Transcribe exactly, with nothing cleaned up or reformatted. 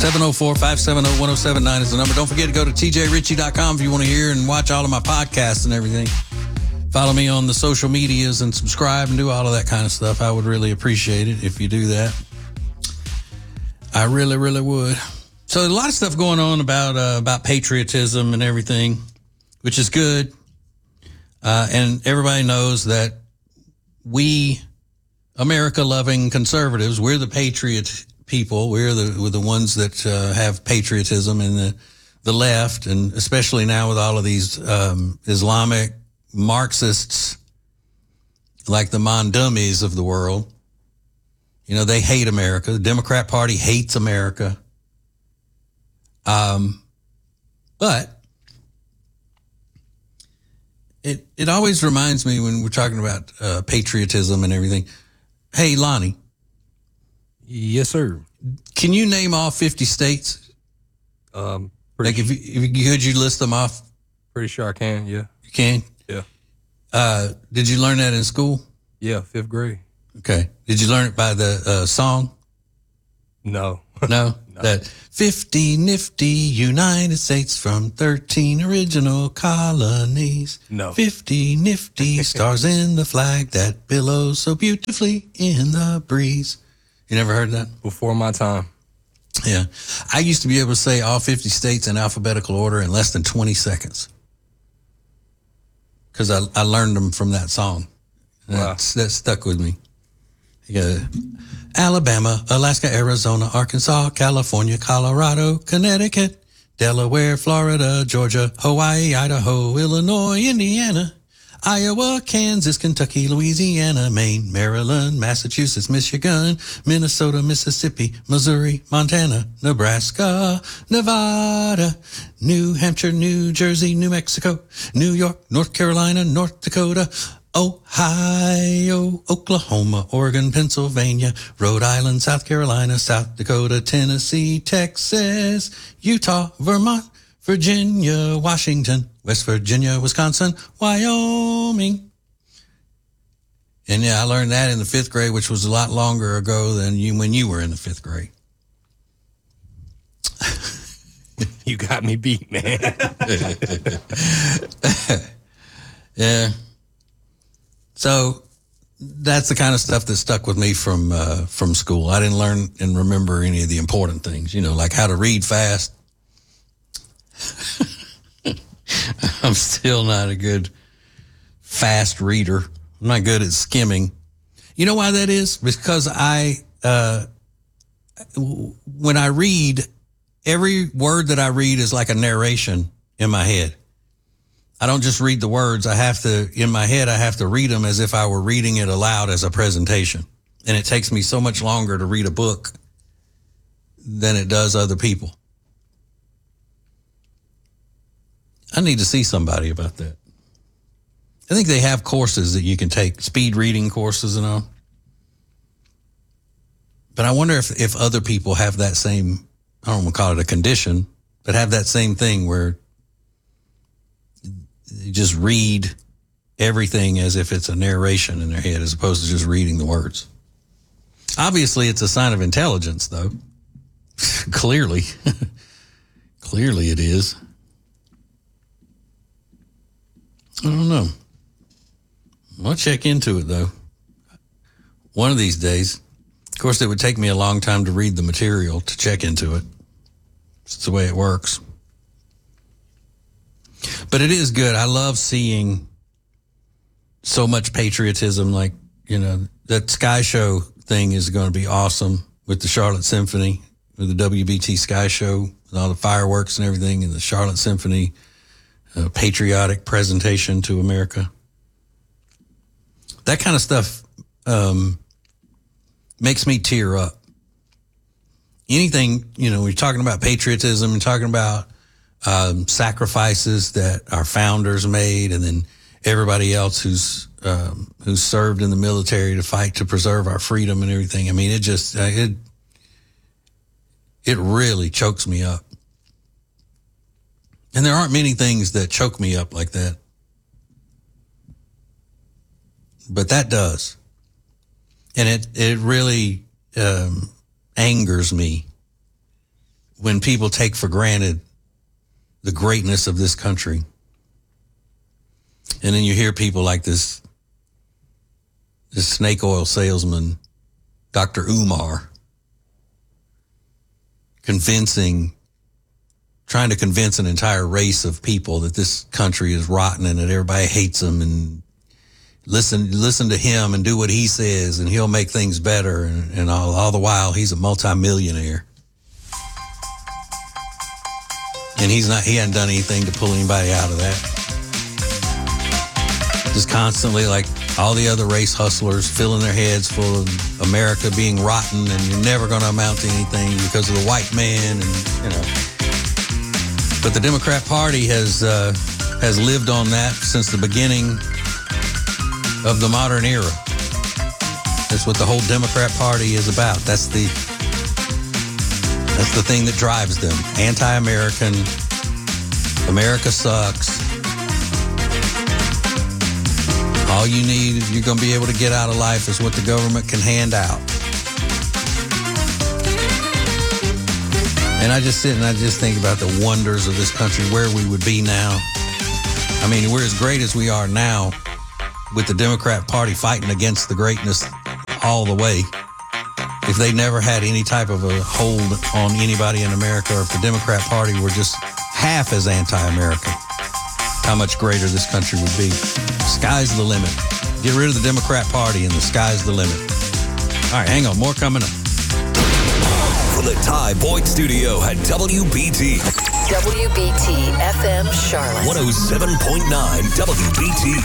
seven oh four, five seven oh, one oh seven nine is the number. Don't forget to go to t j ritchie dot com if you want to hear and watch all of my podcasts and everything. Follow me on the social medias and subscribe and do all of that kind of stuff. I would really appreciate it if you do that. I really, really would. So a lot of stuff going on about uh, about patriotism and everything, which is good. Uh, and everybody knows that we, America-loving conservatives, we're the patriot people. We're the we're the ones that uh, have patriotism, and the the left, and especially now with all of these um, Islamic Marxists, like the Mondummies of the world. You know, they hate America. The Democrat Party hates America. Um, but it it always reminds me when we're talking about uh, patriotism and everything. Hey, Lonnie. Yes, sir. Can you name all fifty states? Um, like if you, if you could, you list them off? Pretty sure I can. Yeah. You can? Yeah. Uh, did you learn that in school? Yeah, fifth grade. Okay. Did you learn it by the uh, song? No. No? No. That fifty nifty United States from thirteen original colonies. No. fifty nifty stars in the flag that billows so beautifully in the breeze. You never heard that? Before my time. Yeah. I used to be able to say all fifty states in alphabetical order in less than twenty seconds. Because I, I learned them from that song. Wow. That's, that stuck with me. Yeah. Alabama, Alaska, Arizona, Arkansas, California, Colorado, Connecticut, Delaware, Florida, Georgia, Hawaii, Idaho, Illinois, Indiana, Iowa, Kansas, Kentucky, Louisiana, Maine, Maryland, Massachusetts, Michigan, Minnesota, Mississippi, Missouri, Montana, Nebraska, Nevada, New Hampshire, New Jersey, New Mexico, New York, North Carolina, North Dakota, Ohio, Oklahoma, Oregon, Pennsylvania, Rhode Island, South Carolina, South Dakota, Tennessee, Texas, Utah, Vermont, Virginia, Washington, West Virginia, Wisconsin, Wyoming. And yeah, I learned that in the fifth grade, which was a lot longer ago than you when you were in the fifth grade. You got me beat, man. Yeah. So that's the kind of stuff that stuck with me from uh, from school. I didn't learn and remember any of the important things, you know, like how to read fast. I'm still not a good fast reader. I'm not good at skimming. You know why that is? Because I, uh, when I read, every word that I read is like a narration in my head. I don't just read the words. I have to, in my head, I have to read them as if I were reading it aloud as a presentation. And it takes me so much longer to read a book than it does other people. I need to see somebody about that. I think they have courses that you can take, speed reading courses and all. But I wonder if, if other people have that same, I don't want to call it a condition, but have that same thing where you just read everything as if it's a narration in their head as opposed to just reading the words. Obviously, it's a sign of intelligence, though. Clearly. Clearly it is. I don't know. I'll check into it, though. One of these days. Of course, it would take me a long time to read the material to check into it. It's the way it works. But it is good. I love seeing so much patriotism. Like, you know, that Sky Show thing is going to be awesome with the Charlotte Symphony, with the W B T Sky Show, with all the fireworks and everything, and the Charlotte Symphony uh, patriotic presentation to America. That kind of stuff um, makes me tear up. Anything, you know, we're talking about patriotism and talking about um, sacrifices that our founders made, and then everybody else who's um, who's served in the military to fight to preserve our freedom and everything. I mean, it just uh, it it really chokes me up. And there aren't many things that choke me up like that. But that does. And it, it really um, angers me when people take for granted the greatness of this country. And then you hear people like this, this snake oil salesman, Doctor Umar, convincing, trying to convince an entire race of people that this country is rotten and that everybody hates him, and listen, listen to him and do what he says and he'll make things better. And, and all, all the while he's a multimillionaire. And he's not, he hasn't done anything to pull anybody out of that. Just constantly, like all the other race hustlers, filling their heads full of America being rotten and you're never going to amount to anything because of the white man, and you know. But the Democrat Party has uh, has lived on that since the beginning of the modern era. That's what the whole Democrat Party is about. That's the that's the thing that drives them. Anti-American. America sucks. All you need, you're going to be able to get out of life, is what the government can hand out. And I just sit and I just think about the wonders of this country, where we would be now. I mean, we're as great as we are now with the Democrat Party fighting against the greatness all the way. If they never had any type of a hold on anybody in America, or if the Democrat Party were just half as anti-American, how much greater this country would be. Sky's the limit. Get rid of the Democrat Party and the sky's the limit. All right, hang on. More coming up. From the Ty Boyd Studio at W B T. W B T F M Charlotte. one oh seven point nine W B T.